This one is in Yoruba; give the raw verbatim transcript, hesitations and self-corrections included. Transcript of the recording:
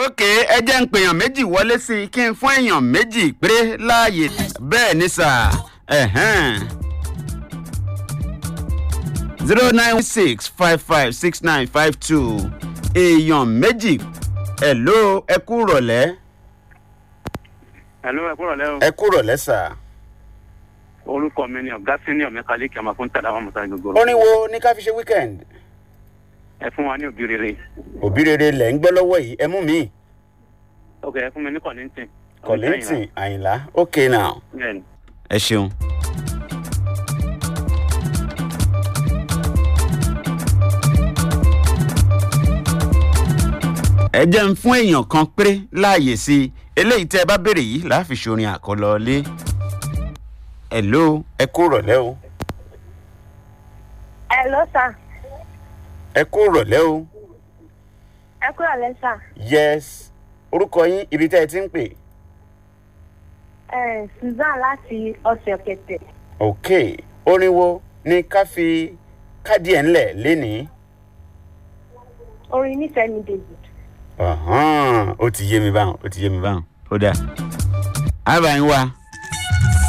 Okay, ẹ jẹ́ ń pèèyàn méjì wọlé sí i kí n fún èèyàn méjì péré láàyè. Bẹ́ẹ̀ ni sà. Ẹ̀hẹ́n. zero nine six five five six nine five two. Èèyàn méjì. Hello, ẹ kú rọ̀lẹ́. Hello, ẹ kú rọ̀lẹ́ o. Ẹ kú rọ̀lẹ́ sà. Orúkọ mi ni ọ̀gá senior mẹkáníìkì àmọ́ fún tàdáwà mọ̀tà gbogbo. Orin wo ní ká fi ṣe weekend? Ẹ fún wa ní òbí rere. Òbí rere lẹ̀ ń gbọ́ lọ́wọ́ yìí, ẹ mú mi. Ok, ẹ fún mi ní Kọ̀lẹ́ntìn. Kọ̀lẹ́ntìn Àyìnlá. Okay now. Bẹ́ẹ̀ni. Ẹ ṣeun. ẹ jẹ́ ń fún èèyàn kan péré láàyè sí i eléyìí tẹ́ ẹ bá béèrè yìí láà fi ṣorin àkọlọ́lé. Hello, ẹ kú rọ̀lẹ́ o. Hello, sir. Ẹ kú rọ̀lẹ́ o. Ẹ kú rọ̀lẹ́, sir. Yes. Orúkọ yín ibi tẹ́ ẹ ti ń pè. Eh, Susan láti ọ̀sẹ̀ kẹtẹ̀. Okay. Orin wo ni ká fi káàdì ẹ̀ ńlẹ̀ lénìí? Orin nífẹ̀ẹ́ mi David. Ó ti yé mi báwọn, ó ti yé mi báwọn. Ó dáa. Àbá yín wá.